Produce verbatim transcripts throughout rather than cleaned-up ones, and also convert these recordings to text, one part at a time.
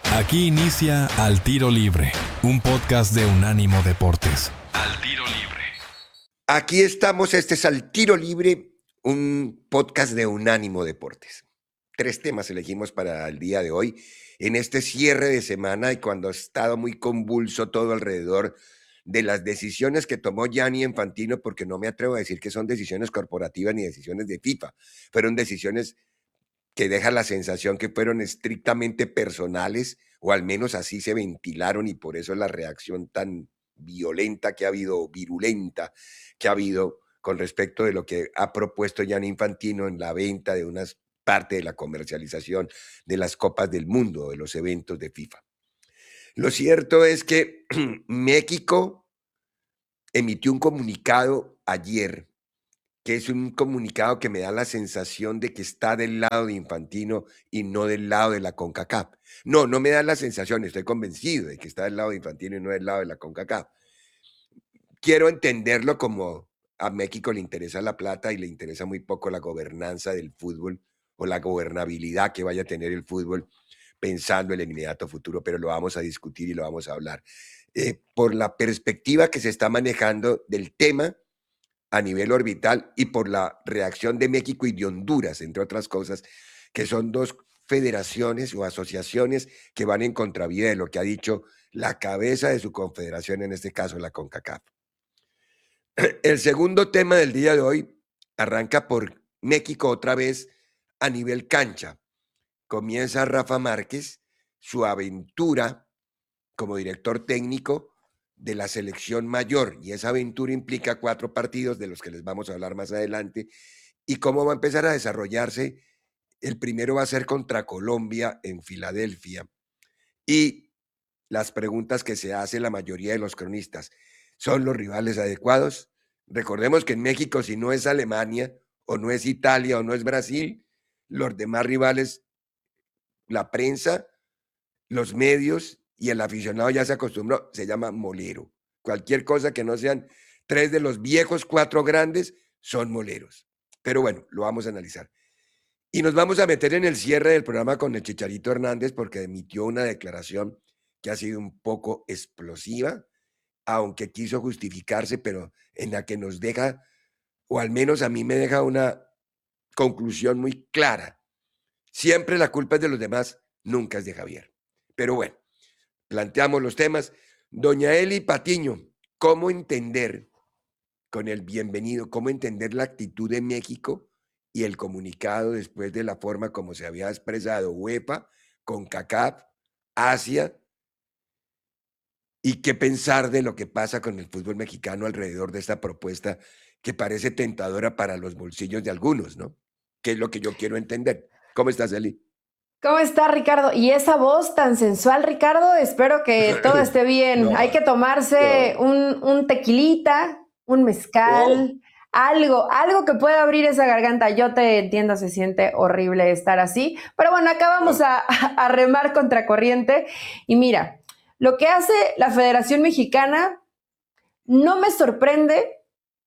Aquí inicia Al Tiro Libre, un podcast de Unánimo Deportes. Al Tiro Libre. Aquí estamos, este es Al Tiro Libre, un podcast de Unánimo Deportes. Tres temas elegimos para el día de hoy, en este cierre de semana y cuando ha estado muy convulso todo alrededor de las decisiones que tomó Gianni Infantino, porque no me atrevo a decir que son decisiones corporativas ni decisiones de FIFA, fueron decisiones que dejan la sensación que fueron estrictamente personales, o al menos así se ventilaron, y por eso la reacción tan violenta que ha habido, virulenta que ha habido con respecto de lo que ha propuesto Gianni Infantino en la venta de una parte de la comercialización de las Copas del Mundo, de los eventos de FIFA. Lo cierto es que México emitió un comunicado ayer, que es un comunicado que me da la sensación de que está del lado de Infantino y no del lado de la CONCACAF. No, no me da la sensación, estoy convencido de que está del lado de Infantino y no del lado de la CONCACAF. Quiero entenderlo como a México le interesa la plata y le interesa muy poco la gobernanza del fútbol o la gobernabilidad que vaya a tener el fútbol pensando en el inmediato futuro, pero lo vamos a discutir y lo vamos a hablar. Eh, por la perspectiva que se está manejando del tema a nivel orbital y por la reacción de México y de Honduras, entre otras cosas, que son dos federaciones o asociaciones que van en contravía de lo que ha dicho la cabeza de su confederación, en este caso la CONCACAF. El segundo tema del día de hoy arranca por México otra vez a nivel cancha. Comienza Rafa Márquez su aventura como director técnico de la selección mayor, y esa aventura implica cuatro partidos de los que les vamos a hablar más adelante y cómo va a empezar a desarrollarse. El primero va a ser contra Colombia en Filadelfia, y las preguntas que se hace la mayoría de los cronistas: ¿son los rivales adecuados? Recordemos que en México, si no es Alemania o no es Italia o no es Brasil, los demás rivales, la prensa, los medios y el aficionado ya se acostumbró, se llama molero. Cualquier cosa que no sean tres de los viejos cuatro grandes son moleros. Pero bueno, lo vamos a analizar. Y nos vamos a meter en el cierre del programa con el Chicharito Hernández, porque emitió una declaración que ha sido un poco explosiva, aunque quiso justificarse, pero en la que nos deja, o al menos a mí me deja una conclusión muy clara. Siempre la culpa es de los demás, nunca es de Javier. Pero bueno, planteamos los temas. Doña Eli Patiño, ¿cómo entender, con el bienvenido, cómo entender la actitud de México y el comunicado después de la forma como se había expresado UEFA, CONCACAF, Asia, y qué pensar de lo que pasa con el fútbol mexicano alrededor de esta propuesta que parece tentadora para los bolsillos de algunos, ¿no? ¿Qué es lo que yo quiero entender? ¿Cómo estás, Eli? ¿Cómo está, Ricardo? Y esa voz tan sensual, Ricardo, espero que todo esté bien. No, Hay que tomarse no. un, un tequilita, un mezcal, Oh, algo, algo que pueda abrir esa garganta. Yo te entiendo, se siente horrible estar así. Pero bueno, acá vamos oh. a, a remar contracorriente. Y mira, lo que hace la Federación Mexicana no me sorprende,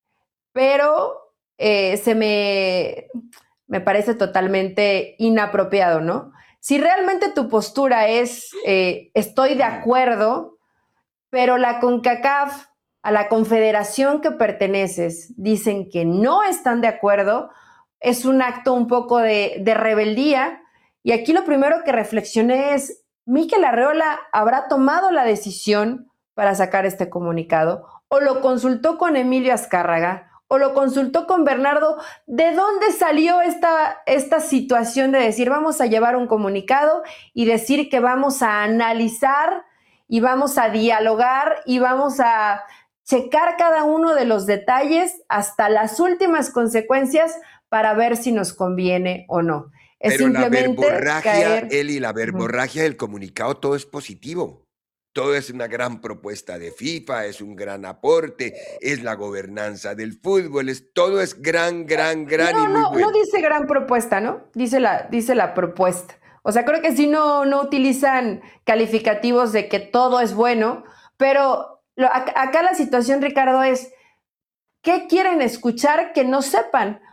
pero eh, se me, me parece totalmente inapropiado, ¿no? Si realmente tu postura es eh, estoy de acuerdo, pero la CONCACAF, a la confederación que perteneces, dicen que no están de acuerdo, es un acto un poco de, de rebeldía. Y aquí lo primero que reflexioné es, ¿Mikel Arreola habrá tomado la decisión para sacar este comunicado? ¿O lo consultó con Emilio Azcárraga? ¿O lo consultó con Bernardo? ¿De dónde salió esta, esta situación de decir vamos a llevar un comunicado y decir que vamos a analizar y vamos a dialogar y vamos a checar cada uno de los detalles hasta las últimas consecuencias para ver si nos conviene o no? Es Pero la simplemente verborragia, caer. Eli, la Ujú. verborragia del comunicado, todo es positivo. Todo es una gran propuesta de FIFA, es un gran aporte, es la gobernanza del fútbol, es, todo es gran, gran, gran y No, muy no, no bueno. dice gran propuesta, ¿no? Dice la, dice la propuesta. O sea, creo que sí no, no utilizan calificativos de que todo es bueno, pero lo, acá, acá la situación, Ricardo, es ¿qué quieren escuchar que no sepan?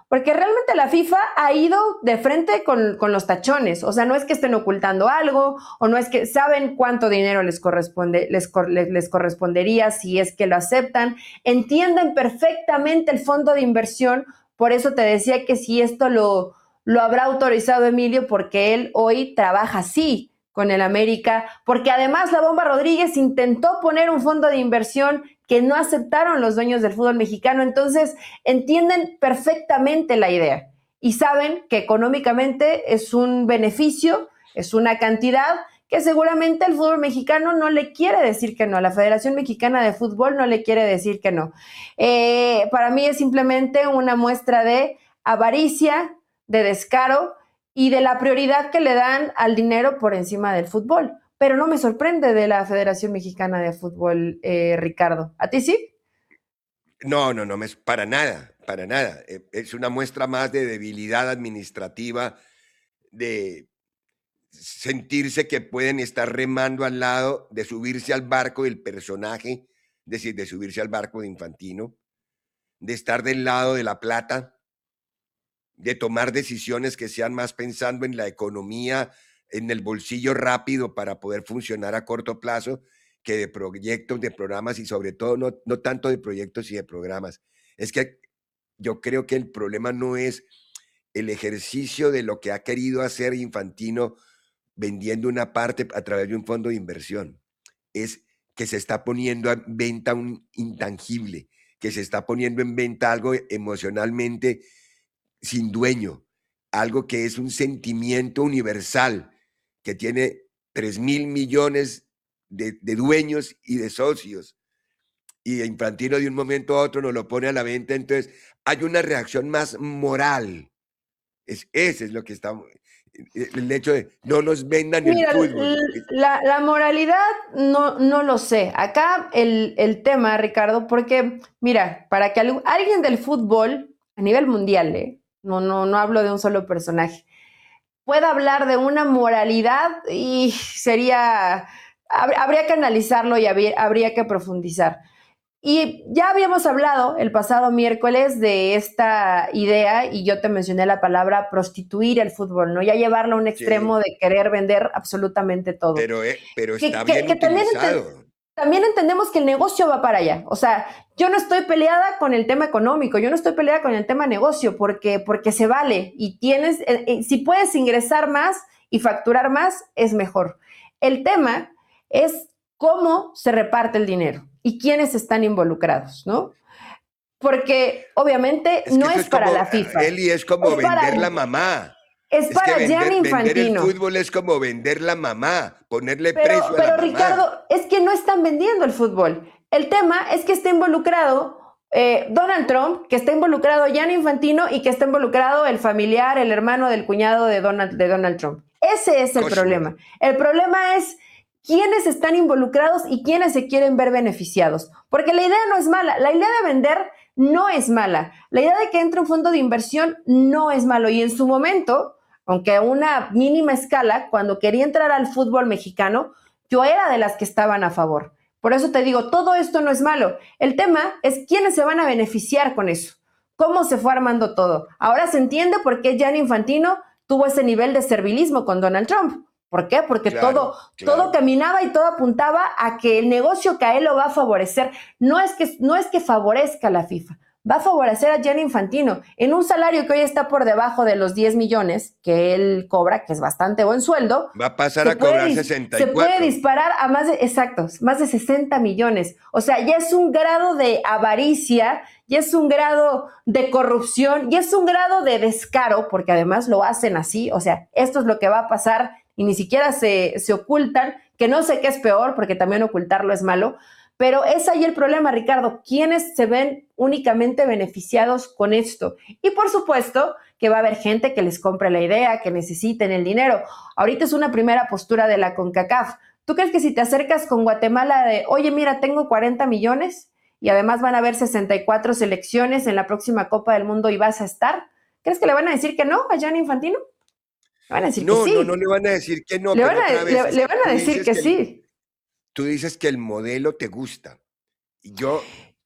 Porque realmente la FIFA ha ido de frente con, con los tachones. O sea, no es que estén ocultando algo, o no es que saben cuánto dinero les corresponde, les, les, les correspondería si es que lo aceptan. Entienden perfectamente el fondo de inversión. Por eso te decía que si esto lo, lo habrá autorizado Emilio, porque él hoy trabaja así con el América, porque además la Bomba Rodríguez intentó poner un fondo de inversión que no aceptaron los dueños del fútbol mexicano. Entonces entienden perfectamente la idea y saben que económicamente es un beneficio, es una cantidad que seguramente el fútbol mexicano no le quiere decir que no, la Federación Mexicana de Fútbol no le quiere decir que no. Eh, para mí es simplemente una muestra de avaricia, de descaro y de la prioridad que le dan al dinero por encima del fútbol. Pero no me sorprende de la Federación Mexicana de Fútbol, eh, Ricardo. ¿A ti sí? No, no, no, me, para nada, para nada. Es una muestra más de debilidad administrativa, de sentirse que pueden estar remando al lado, de subirse al barco del personaje, es decir, de subirse al barco de Infantino, de estar del lado de la plata, de tomar decisiones que sean más pensando en la economía, en el bolsillo rápido para poder funcionar a corto plazo, que de proyectos, de programas y sobre todo no, no tanto de proyectos y de programas. Es que yo creo que el problema no es el ejercicio de lo que ha querido hacer Infantino vendiendo una parte a través de un fondo de inversión. Es que se está poniendo en venta un intangible, que se está poniendo en venta algo emocionalmente sin dueño, algo que es un sentimiento universal, que tiene tres mil millones de, de dueños y de socios. Y Infantino de un momento a otro nos lo pone a la venta, entonces hay una reacción más moral. Es, ese es lo que está, el hecho de no nos vendan Mira, el fútbol. La, la moralidad no, no lo sé. Acá el, el tema, Ricardo, porque, mira, para que alguien del fútbol a nivel mundial, ¿eh? no, no, no hablo de un solo personaje, pueda hablar de una moralidad y sería, habría que analizarlo y habría, habría que profundizar. Y ya habíamos hablado el pasado miércoles de esta idea y yo te mencioné la palabra prostituir el fútbol, ¿no? Ya llevarlo a un extremo sí. de querer vender absolutamente todo. Pero, eh, pero está que, bien que, que utilizado. También, también entendemos que el negocio va para allá. O sea, yo no estoy peleada con el tema económico, yo no estoy peleada con el tema negocio porque, porque se vale y tienes, eh, eh, si puedes ingresar más y facturar más, es mejor. El tema es cómo se reparte el dinero y quiénes están involucrados, ¿no? Porque obviamente es no es, es para como, la FIFA. Eli, es como es vender para, la mamá. Es, es para que vender, Gianni Infantino. Vender el fútbol es como vender la mamá, ponerle pero, precio a pero, la mamá. Pero Ricardo, es que no están vendiendo el fútbol. El tema es que está involucrado eh, Donald Trump, que está involucrado Gianni Infantino y que está involucrado el familiar, el hermano del cuñado de Donald, de Donald Trump. Ese es el Coche. problema. El problema es quiénes están involucrados y quiénes se quieren ver beneficiados. Porque la idea no es mala. La idea de vender no es mala. La idea de que entre un fondo de inversión no es malo. Y en su momento, aunque a una mínima escala, cuando quería entrar al fútbol mexicano, yo era de las que estaban a favor. Por eso te digo, todo esto no es malo. El tema es quiénes se van a beneficiar con eso. ¿Cómo se fue armando todo? Ahora se entiende por qué Gianni Infantino tuvo ese nivel de servilismo con Donald Trump. ¿Por qué? Porque claro, todo, claro. todo caminaba y todo apuntaba a que el negocio que a él lo va a favorecer. No es que, no es que favorezca a la FIFA, va a favorecer a Gianni Infantino en un salario que hoy está por debajo de los diez millones que él cobra, que es bastante buen sueldo. Va a pasar a cobrar sesenta y cuatro. Se puede disparar a más de, exactos, más de sesenta millones. O sea, ya es un grado de avaricia, ya es un grado de corrupción, ya es un grado de descaro, porque además lo hacen así. O sea, esto es lo que va a pasar y ni siquiera se, se ocultan, que no sé qué es peor, porque también ocultarlo es malo, pero es ahí el problema, Ricardo, ¿quiénes se ven únicamente beneficiados con esto? Y por supuesto que va a haber gente que les compre la idea, que necesiten el dinero. Ahorita es una primera postura de la CONCACAF. ¿Tú crees que si te acercas con Guatemala de, oye, mira, tengo cuarenta millones y además van a haber sesenta y cuatro selecciones en la próxima Copa del Mundo y vas a estar? ¿Crees que le van a decir que no a Gianni Infantino? Le van a decir no, que sí. No, no le van a decir que no. Le pero van a, otra vez, le, le van a decir que, que el, sí. Tú dices que el modelo te gusta. Y yo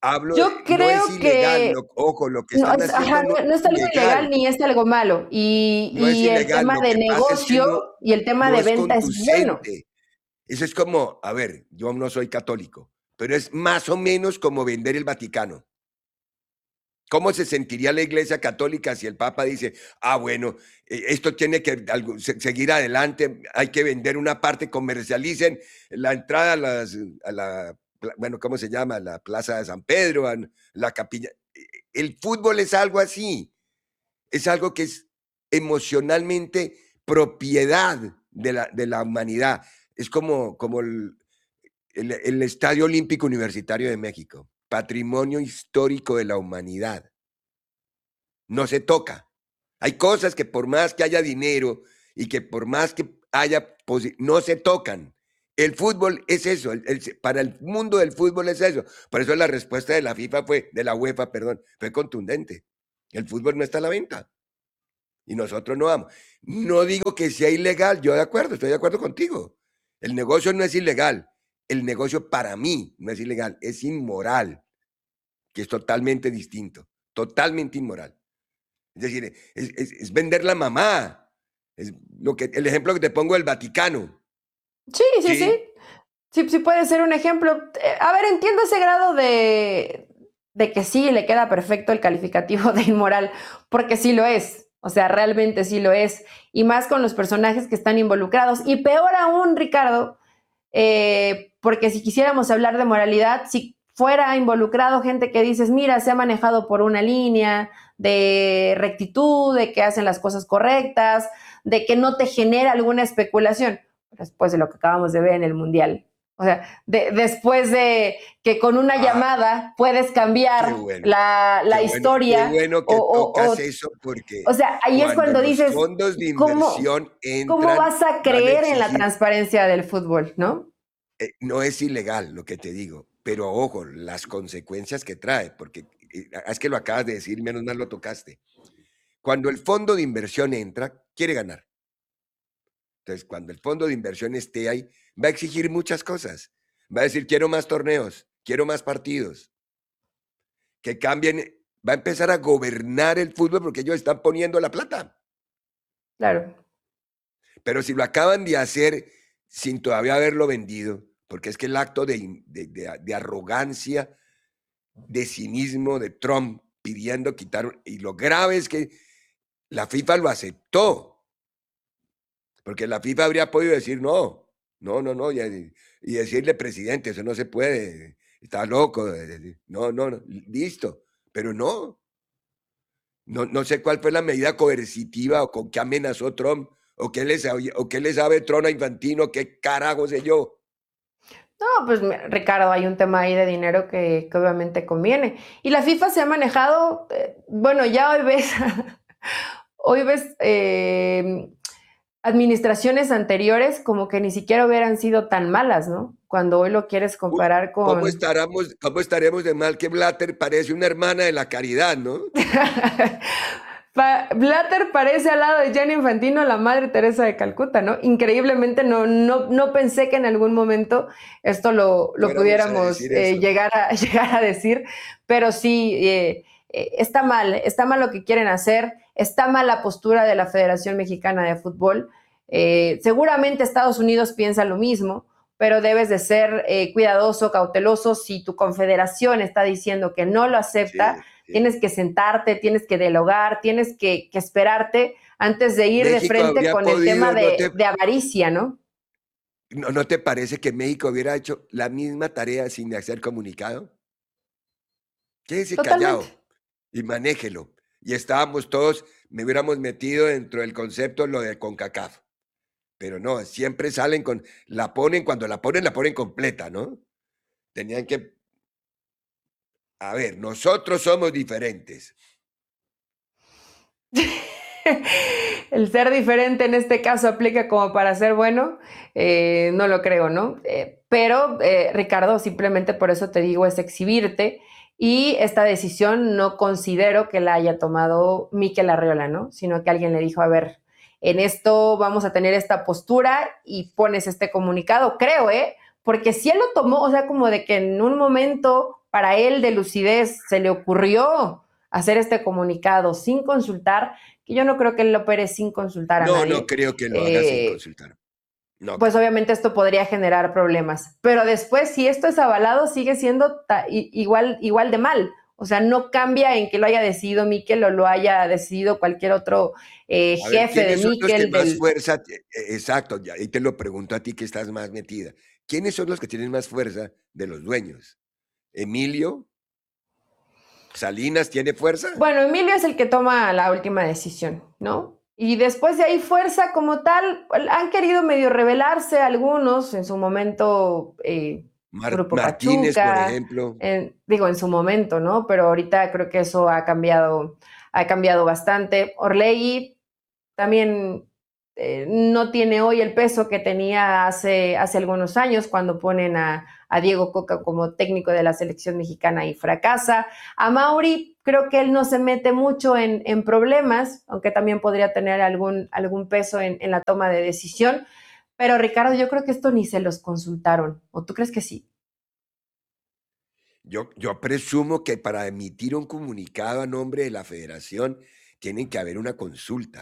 Hablo de, Yo no es creo ilegal, que lo, ojo, lo que no están es, ajá, haciendo no no, no es es algo ilegal ilegal, ni es algo malo. Y, no es y el ilegal, tema lo de que pasa es que negocio no, y el tema no de es venta es bueno. conducente. Eso es como, a ver, yo no soy católico, pero es más o menos como vender el Vaticano. ¿Cómo se sentiría la Iglesia Católica si el Papa dice, ah, bueno, eh, esto tiene que algo- se- seguir adelante, hay que vender una parte, comercialicen la entrada a, las, a la, pla- bueno, ¿cómo se llama? La Plaza de San Pedro, a la capilla. Eh, El fútbol es algo así, es algo que es emocionalmente propiedad de la, de la humanidad. Es como, como el, el- el Estadio Olímpico Universitario de México, patrimonio histórico de la humanidad. No se toca. Hay cosas que por más que haya dinero y que por más que haya, posi- no se tocan. El fútbol es eso, el- el- para el mundo del fútbol es eso. Por eso la respuesta de la FIFA fue, de la UEFA, perdón, fue contundente. El fútbol no está a la venta y nosotros no vamos. No digo que sea ilegal, yo de acuerdo, estoy de acuerdo contigo. El negocio no es ilegal. El negocio para mí no es ilegal, es inmoral, que es totalmente distinto, totalmente inmoral. Es decir, es, es- es vender la mamá. Es lo que, el ejemplo que te pongo del Vaticano. Sí, sí, sí. Sí, Sí, sí puede ser un ejemplo. Eh, A ver, entiendo ese grado de, de que sí le queda perfecto el calificativo de inmoral, porque sí lo es. O sea, realmente sí lo es. Y más con los personajes que están involucrados. Y peor aún, Ricardo, eh, porque si quisiéramos hablar de moralidad, si fuera involucrado gente que dices, mira, se ha manejado por una línea de rectitud, de que hacen las cosas correctas, de que no te genera alguna especulación, después de lo que acabamos de ver en el Mundial. O sea, de, después de que con una ah, llamada puedes qué cambiar bueno, la, qué la bueno, qué historia bueno o, que o, tocas o, eso porque o sea, ahí es cuando cuando los dices, fondos de ¿cómo, inversión ¿cómo entran, vas a van a creer en la exigir, transparencia del fútbol, no? eh, no es ilegal lo que te digo, pero ojo, las consecuencias que trae, porque eh, es que lo acabas de decir, menos mal lo tocaste. Cuando el fondo de inversión entra, quiere ganar. Entonces, cuando el fondo de inversión esté ahí, va a exigir muchas cosas. Va a decir, quiero más torneos, quiero más partidos, que cambien, va a empezar a gobernar el fútbol porque ellos están poniendo la plata. Claro. Pero si lo acaban de hacer sin todavía haberlo vendido, porque es que el acto de, de, de, de arrogancia, de cinismo de Trump pidiendo quitar, y lo grave es que la FIFA lo aceptó, porque la FIFA habría podido decir no, no, no, no, y, y decirle, presidente, eso no se puede, está loco, no, no, no, listo, pero no, no, no sé cuál fue la medida coercitiva o con qué amenazó Trump, o qué le sabe, o qué le sabe Trump a Infantino, qué carajo sé yo. No, pues Ricardo, hay un tema ahí de dinero que, que obviamente conviene. Y la FIFA se ha manejado, eh, bueno, ya hoy ves, hoy ves eh, administraciones anteriores como que ni siquiera hubieran sido tan malas, ¿no? Cuando hoy lo quieres Uy, comparar ¿cómo con... estaremos, cómo estaremos de mal que Blatter parece una hermana de la caridad, ¿no? Pa- Blatter parece al lado de Gianni Infantino la madre Teresa de Calcuta, ¿no? Increíblemente no, no, no pensé que en algún momento esto lo, lo Fuéramos a pudiéramos decir eh, eso. llegar, a, llegar a decir, pero sí, eh, eh, está mal, está mal lo que quieren hacer, está mal la postura de la Federación Mexicana de Fútbol. Eh, seguramente Estados Unidos piensa lo mismo, pero debes de ser eh, cuidadoso, cauteloso. Si tu confederación está diciendo que no lo acepta, Sí, sí. tienes que sentarte, tienes que dialogar, tienes que, que esperarte antes de ir de México frente habría con el tema podido, ¿no de, te, de avaricia, ¿no? no, no te parece que México hubiera hecho la misma tarea sin hacer comunicado? Quédese Totalmente. callado y manéjelo. Y estábamos todos, me hubiéramos metido dentro del concepto lo de CONCACAF. Pero no, siempre salen con, la ponen, cuando la ponen, la ponen completa, ¿no? Tenían que, a ver, nosotros somos diferentes. El ser diferente en este caso aplica como para ser bueno, eh, no lo creo, ¿no? Eh, pero, eh, Ricardo, simplemente por eso te digo, es exhibirte y esta decisión no considero que la haya tomado Mikel Arriola, ¿no? Sino que alguien le dijo, a ver, en esto vamos a tener esta postura y pones este comunicado, creo, ¿eh? Porque si él lo tomó, o sea, como de que en un momento para él de lucidez se le ocurrió hacer este comunicado sin consultar, que yo no creo que él lo opere sin consultar a No, nadie. no creo que lo haga sin Eh, consultar. No pues creo. obviamente esto podría generar problemas. Pero después, si esto es avalado, sigue siendo ta- igual, igual de mal. O sea, no cambia en que lo haya decidido Miquel o lo haya decidido cualquier otro eh, A ver, jefe de ¿quiénes son los que Miquel. más Del... fuerza? t- e- Exacto, ya, y te lo pregunto a ti que estás más metida. ¿Quiénes son los que tienen más fuerza de los dueños? ¿Emilio? ¿Salinas tiene fuerza? Bueno, Emilio es el que toma la última decisión, ¿no? Y después de ahí fuerza como tal, han querido medio rebelarse algunos, en su momento eh, Mar- Grupo Martínez, por Pachuca, ejemplo. en- digo en su momento, ¿no? Pero ahorita creo que eso ha cambiado, ha cambiado bastante. Orlegui también eh, no tiene hoy el peso que tenía hace, hace algunos años cuando ponen a, a Diego Coca como técnico de la selección mexicana y fracasa. A Mauri creo que él no se mete mucho en, en problemas, aunque también podría tener algún, algún peso en, en la toma de decisión. Pero Ricardo, yo creo que esto ni se los consultaron. ¿O tú crees que sí? Yo, yo presumo que para emitir un comunicado a nombre de la federación tienen que haber una consulta.